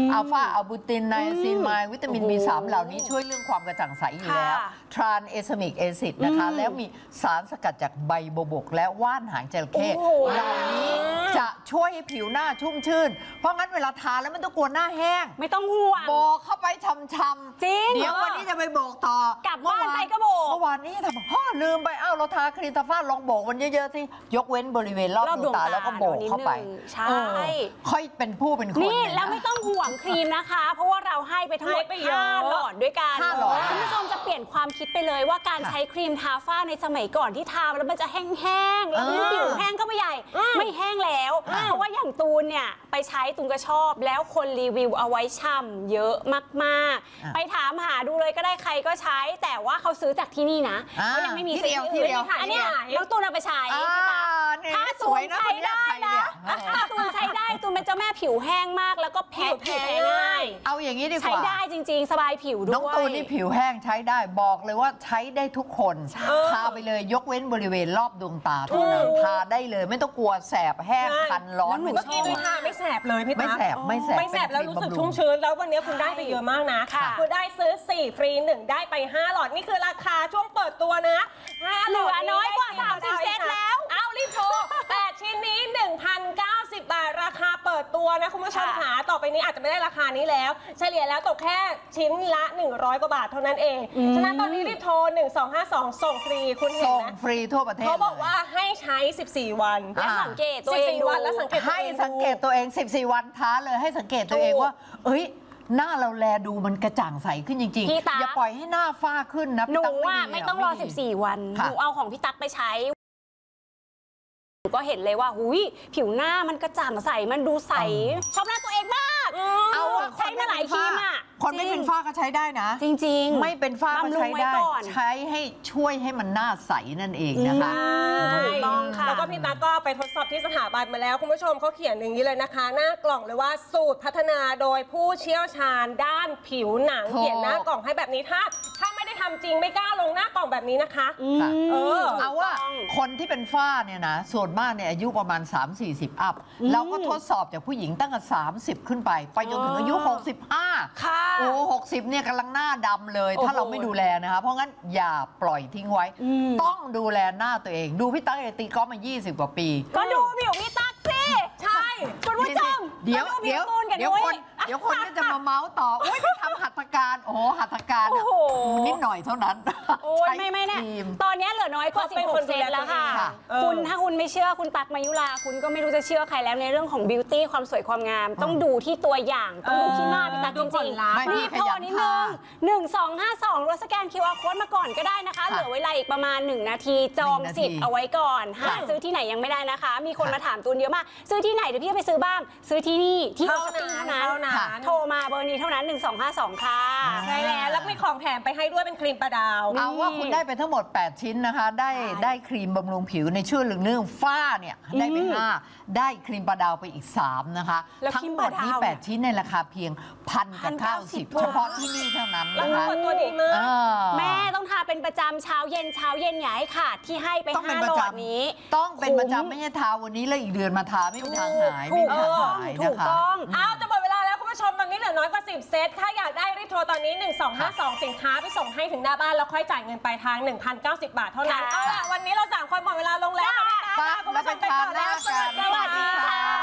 อัลฟาอะบูตินไนซินไมล์วิตามิน B3 เหล่านี้ช่วยเรื่องความกระจ่างใสอยู่แล้วทรานเอซามิกแอซิดนะคะแล้วมีสารสกัดจากใบโบวบกและว่านหางจระเข้เหล่านี้จะช่วยให้ผิวหน้าชุ่มชื่นเพราะงั้นเวลาทาแล้วไม่ต้องกลัวหน้าแห้งไม่ต้องห่วงบอกเข้าไปช่ำๆจริงเดี๋ยววันนี้จะไปบอกต่อกลับบ้านไปก็บอกเมื่อวานนี้ทำลืมไปเราทาครีมทาฝ้าลองโบกมันเยอะๆสิยกเว้นบริเวณรอบดวงตาแล้วก็โบกเข้าไปใช่ค่อยเป็นผู้เป็นคนนี่แล้วไม่ต้องห่วงครีมนะคะเพราะว่าเราให้ไปทั้งหมด5 หลอดด้วยกันคุณผู้ชมจะเปลี่ยนความคิดไปเลยว่าการใช้ครีมทาฝ้าในสมัยก่อนที่ทาแล้วมันจะแห้งๆแล้วผิวแห้งก็ไม่ใหญ่ไม่แห้งแล้วเพราะว่าอย่างตูนเนี่ยไปใช้ตูนก็ชอบแล้วคนรีวิวเอาไว้ช่ำเยอะมากๆไปถามหาดูเลยก็ได้ใครก็ใช้แต่ว่าเขาซื้อจากที่นี่นะเขายังไม่มีที่เดียวอันนี้น้องตูนเอาไปใช้ถ้าตูนใช้ได้นะถ้าตูนใช้ได้ตูนเป็นเจ้าแม่ผิวแห้งมากแล้วก็แพ้ง่ายเอาอย่างนี้ดีกว่าใช้ได้จริงๆสบายผิวด้วยน้องตูนนี่ผิวแห้งใช้ได้บอกเลยว่าใช้ได้ทุกคนทาไปเลยยกเว้นบริเวณรอบดวงตาเท่านั้นทาได้เลยไม่ต้องกลัวแสบแห้งคันร้อนเมื่อกี้ด้วยทาไม่แสบเลยพี่ตาไม่แสบแล้วรู้สึกชุ่มชื้นแล้ววันนี้คุณได้ไปเยอะมากนะคุณได้ซื้อ4ฟรี1ได้ไป5หลอดนี่คือราคาช่วงเปิดตัวนะ5หลอดน้อยกว่า30 เซตแล้วรีบโทร8ชิ้นนี้ 1,090 บาทราคาเปิดตัวนะคุณผู้ชมค่ะต่อไปนี้อาจจะไม่ได้ราคานี้แล้วเฉลี่ยแล้วตกแค่ชิ้นละ100 กว่าบาทเท่านั้นเองฉะนั้นตอนนี้รีบโทร1252ส่งฟรีคุณเห็นไหมส่งฟรีทั่วประเทศเขาบอกว่าให้ใช้14 วันและสังเกตตัวเอง 14 วันแล้วสังเกตตัวเอง14 วันท้าเลยให้สังเกตตัวเองว่าหน้าเราแลดูมันกระจ่างใสขึ้นจริงๆอย่าปล่อยให้หน้าฝ้าขึ้นนะหนูว่าไม่ต้องรอ14 วันหนูเอาของพี่ตั๊กไปใช้ก็เห็นเลยว่าผิวหน้ามันกระจ่างใสมันดูใสชอบหน้าตัวเองมากเอาใช้มาหลายครีมอ่ะคนไม่เป็นฝ้าก็ใช้ได้นะจริงๆไม่เป็นฝ้าก็ใช้ได้ใช้ให้ช่วยให้มันหน้าใสนั่นเองนะคะต้องค่ะแล้วก็พี่ตาก็ไปทดสอบที่สถาบันมาแล้วคุณผู้ชมเขาเขียนอย่างนี้เลยนะคะหน้ากล่องเลยว่าสูตรพัฒนาโดยผู้เชี่ยวชาญด้านผิวหนังเขียนหน้ากล่องให้แบบนี้ถ้าไม่ได้ทำจริงไม่กล้าลงหน้ากล่องแบบนี้นะคะเอาว่าคนที่เป็นฝ้าเนี่ยนะส่วนมากเนี่ยอายุประมาณ30-40 อัพแล้วก็ทดสอบจากผู้หญิงตั้งแต่30ขึ้นไปจนถึงอายุ65 ค่ะ 60เนี่ยกำลังหน้าดำเลยถ้าเราไม่ดูแลนะคะเพราะงั้นอย่าปล่อยทิ้งไว้ต้องดูแลหน้าตัวเองดูพี่ตั๊กตีกอล์ฟมา20 กว่าปีก็ดูผิวพี่ตั๊กสิใช่คุณผู้ชมเดี๋ยวคนก็จะมาเมาส์ต่อไปทำหัตถการหัตถการนิดหน่อยเท่านั้นไม่แน่ตอนนี้เหลือน้อยกว่า16 เซตแล้วค่ะถ้าคุณไม่เชื่อคุณตั๊กมายุราคุณก็ไม่รู้จะเชื่อใครแล้วในเรื่องของบิวตี้ความสวยความงามต้องดูที่ตัวอย่างต้องดูที่หน้าพี่ตั๊กจริงๆรีบโทรนิดนึง1252รถสแกน QR Code มาก่อนก็ได้นะคะเหลือเวลาอีกประมาณ1 นาทีจองสิทธิ์เอาไว้ก่อนหาซื้อที่ไหนยังไม่ได้นะคะมีคนมาถามตูนเยอะมากซื้อที่ไหนเดี๋ยวพี่ไปซื้อบ้างซื้อที่นี่ที่โอสติ้งเท่านั้นโทรมาเบอร์นี้เท่านั้น1252ค่ะใช่แล้วมีของแถมไปให้ด้วยเป็นครีมประดาวเอาว่าคุณได้ไปทั้งหมด8ชิ้นนะคะได้ครีมบำรุงผิวในช่วงเรื่องฝ้าเนี่ยได้ไป5ได้ครีมประดาวไปอีก3นะคะทั้งหมดนี้8ชิ้นในราคาเพียง1,090เฉพาะที่นี่เท่านั้นนะคะตัวดีมากแม่ต้องทาเป็นประจำเช้าเย็นอย่าให้ขาดที่ให้ไป5 หลอดนี้ต้องเป็นประจำไม่ใช่ทาวันนี้แล้วอีกเดือนมาทาไม่มีทางหายถูกต้องจะหมดเวลาแล้วคุณผู้ชมตอนนี้เหลือน้อยกว่า10 เซตถ้าอยากได้รีบโทรตอนนี้1252สินค้าไปส่งให้ถึงหน้าบ้านแล้วค่อยจ่ายเงินปลายทาง 1,090 บาทเท่านั้นเอาล่ะวันนี้เรา3 คนหมดเวลาลงแล้วค่ะคุณผู้ชมไปก่อนแล้วสวัสดีค่ะ